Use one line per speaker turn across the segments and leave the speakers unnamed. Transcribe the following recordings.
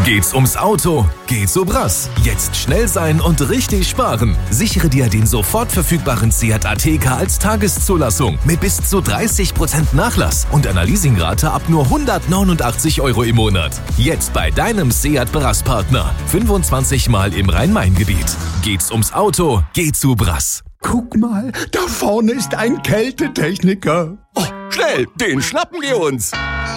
Geht's ums Auto? Geht's um Brass. Jetzt schnell sein und richtig sparen. Sichere dir den sofort verfügbaren Seat Ateca als Tageszulassung mit bis zu 30% Nachlass und einer Leasingrate ab nur 189 € im Monat. Jetzt bei deinem Seat Brass-Partner. 25 Mal im Rhein-Main-Gebiet. Geht's ums Auto? Geht's zu Brass.
Guck mal, da vorne ist ein Kältetechniker.
Oh, schnell, den schnappen wir uns.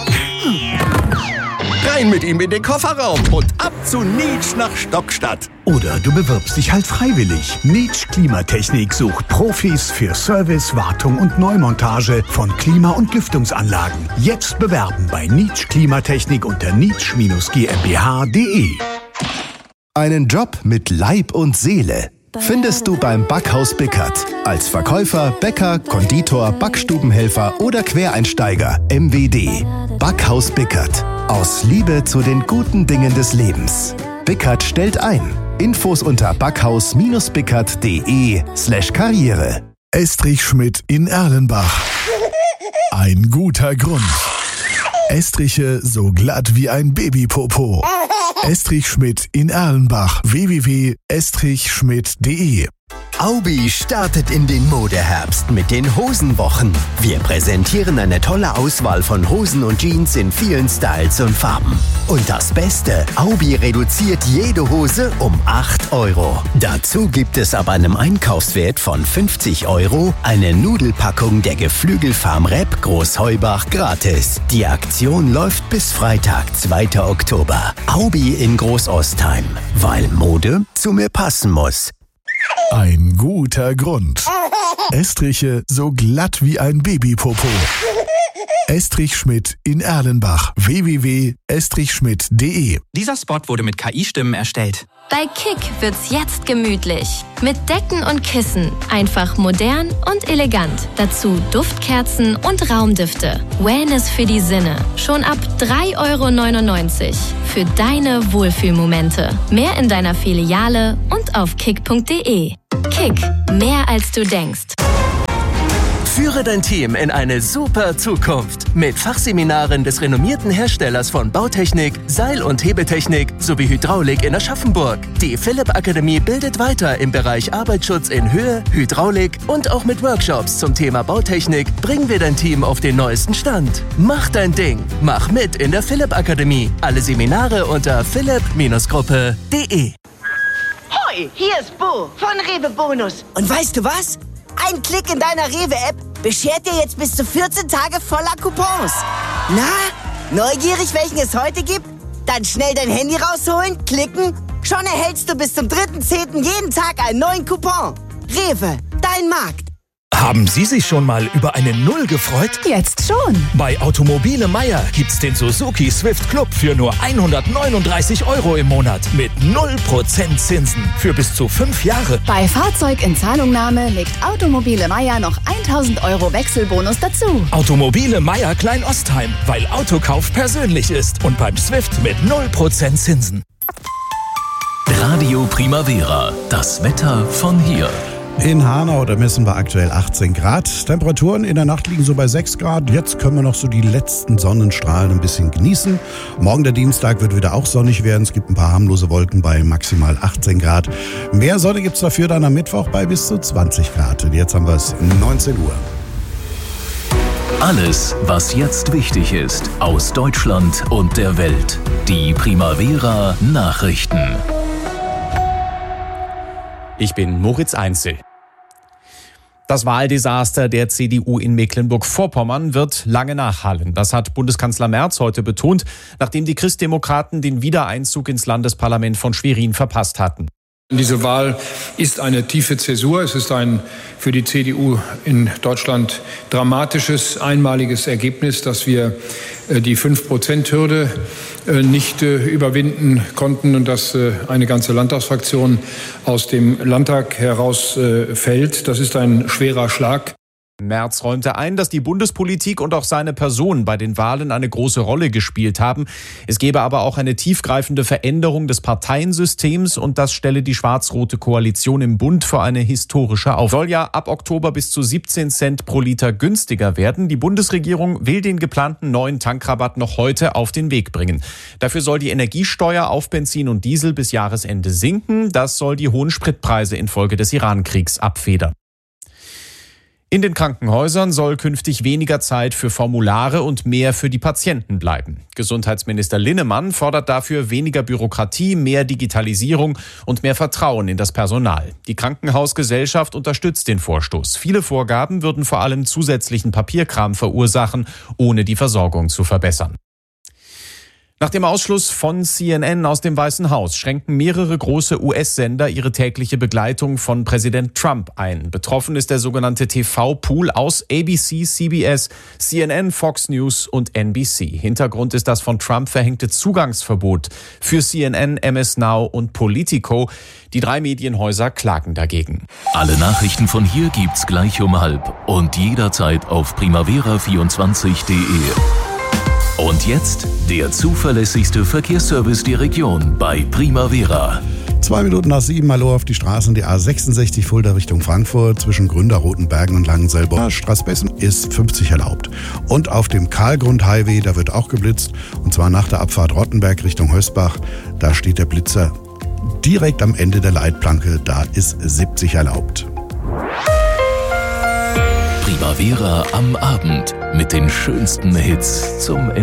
Rein mit ihm in den Kofferraum und ab zu Nitsch nach Stockstadt.
Oder du bewirbst dich halt freiwillig. Nitsch Klimatechnik sucht Profis für Service, Wartung und Neumontage von Klima- und Lüftungsanlagen. Jetzt bewerben bei Nitsch Klimatechnik unter nitsch-gmbh.de.
Einen Job mit Leib und Seele findest du beim Backhaus Bickert. Als Verkäufer, Bäcker, Konditor, Backstubenhelfer oder Quereinsteiger. MWD. Backhaus Bickert. Aus Liebe zu den guten Dingen des Lebens. Bickert stellt ein. Infos unter backhaus-bickert.de/Karriere.
Estrich Schmidt in Erlenbach. Ein guter Grund. Estriche so glatt wie ein Babypopo. Estrich Schmidt in Erlenbach. www.estrichschmidt.de.
Aubi startet in den Modeherbst mit den Hosenwochen. Wir präsentieren eine tolle Auswahl von Hosen und Jeans in vielen Styles und Farben. Und das Beste, Aubi reduziert jede Hose um 8 €. Dazu gibt es ab einem Einkaufswert von 50 € eine Nudelpackung der Geflügelfarm Repp Großheubach gratis. Die Aktion läuft bis Freitag, 2. Oktober. Aubi in Großostheim, weil Mode zu mir passen muss.
Ein guter Grund. Estriche so glatt wie ein Babypopo. Estrich Schmidt in Erlenbach. www.estrichschmidt.de.
Dieser Spot wurde mit KI-Stimmen erstellt.
Bei Kick wird's jetzt gemütlich. Mit Decken und Kissen. Einfach modern und elegant. Dazu Duftkerzen und Raumdüfte. Wellness für die Sinne. Schon ab 3,99 € für deine Wohlfühlmomente. Mehr in deiner Filiale und auf kick.de. Kick. Mehr als du denkst.
Führe dein Team in eine super Zukunft mit Fachseminaren des renommierten Herstellers von Bautechnik, Seil- und Hebeltechnik sowie Hydraulik in Aschaffenburg. Die Philipp Akademie bildet weiter im Bereich Arbeitsschutz in Höhe, Hydraulik und auch mit Workshops zum Thema Bautechnik bringen wir dein Team auf den neuesten Stand. Mach dein Ding. Mach mit in der Philipp Akademie. Alle Seminare unter philipp-gruppe.de.
Hoi, hier ist Bo von Rewe Bonus. Und weißt du was? Ein Klick in deiner Rewe-App beschert dir jetzt bis zu 14 Tage voller Coupons. Na, neugierig, welchen es heute gibt? Dann schnell dein Handy rausholen, klicken. Schon erhältst du bis zum 3.10. jeden Tag einen neuen Coupon. Rewe, dein Markt.
Haben Sie sich schon mal über eine Null gefreut?
Jetzt schon.
Bei Automobile Meier gibt's den Suzuki Swift Club für nur 139 € im Monat mit 0% Zinsen für bis zu 5 Jahre.
Bei Fahrzeug in Zahlungnahme legt Automobile Meier noch 1.000 € Wechselbonus dazu.
Automobile Meier Klein-Ostheim, weil Autokauf persönlich ist und beim Swift mit 0% Zinsen.
Radio Primavera, das Wetter von hier.
In Hanau, da messen wir aktuell 18 Grad. Temperaturen in der Nacht liegen so bei 6 Grad. Jetzt können wir noch so die letzten Sonnenstrahlen ein bisschen genießen. Morgen, der Dienstag, wird wieder auch sonnig werden. Es gibt ein paar harmlose Wolken bei maximal 18 Grad. Mehr Sonne gibt's dafür dann am Mittwoch bei bis zu 20 Grad. Und jetzt haben wir es 19 Uhr.
Alles, was jetzt wichtig ist, aus Deutschland und der Welt. Die Primavera Nachrichten.
Ich bin Moritz Einzel. Das Wahldesaster der CDU in Mecklenburg-Vorpommern wird lange nachhallen. Das hat Bundeskanzler Merz heute betont, nachdem die Christdemokraten den Wiedereinzug ins Landesparlament von Schwerin verpasst hatten.
Diese Wahl ist eine tiefe Zäsur. Es ist ein für die CDU in Deutschland dramatisches, einmaliges Ergebnis, dass wir die 5%-Hürde nicht überwinden konnten und dass eine ganze Landtagsfraktion aus dem Landtag herausfällt. Das ist ein schwerer Schlag.
Merz räumte ein, dass die Bundespolitik und auch seine Person bei den Wahlen eine große Rolle gespielt haben. Es gebe aber auch eine tiefgreifende Veränderung des Parteiensystems und das stelle die schwarz-rote Koalition im Bund vor eine historische Aufgabe. Soll ja ab Oktober bis zu 17 Cent pro Liter günstiger werden. Die Bundesregierung will den geplanten neuen Tankrabatt noch heute auf den Weg bringen. Dafür soll die Energiesteuer auf Benzin und Diesel bis Jahresende sinken. Das soll die hohen Spritpreise infolge des Iran-Kriegs abfedern. In den Krankenhäusern soll künftig weniger Zeit für Formulare und mehr für die Patienten bleiben. Gesundheitsminister Linnemann fordert dafür weniger Bürokratie, mehr Digitalisierung und mehr Vertrauen in das Personal. Die Krankenhausgesellschaft unterstützt den Vorstoß. Viele Vorgaben würden vor allem zusätzlichen Papierkram verursachen, ohne die Versorgung zu verbessern. Nach dem Ausschluss von CNN aus dem Weißen Haus schränken mehrere große US-Sender ihre tägliche Begleitung von Präsident Trump ein. Betroffen ist der sogenannte TV-Pool aus ABC, CBS, CNN, Fox News und NBC. Hintergrund ist das von Trump verhängte Zugangsverbot für CNN, MS Now und Politico. Die 3 Medienhäuser klagen dagegen.
Alle Nachrichten von hier gibt's gleich um 12:30 und jederzeit auf primavera24.de. Und jetzt der zuverlässigste Verkehrsservice der Region bei Primavera.
2 Minuten nach 7, hallo auf die Straßen. Die A66 Fulda Richtung Frankfurt zwischen Gründer, Rotenbergen und Langenselbourg. Straßbessen ist 50 erlaubt. Und auf dem Karlgrund-Highway, da wird auch geblitzt. Und zwar nach der Abfahrt Rottenberg Richtung Hösbach. Da steht der Blitzer direkt am Ende der Leitplanke. Da ist 70 erlaubt.
Primavera am Abend mit den schönsten Hits zum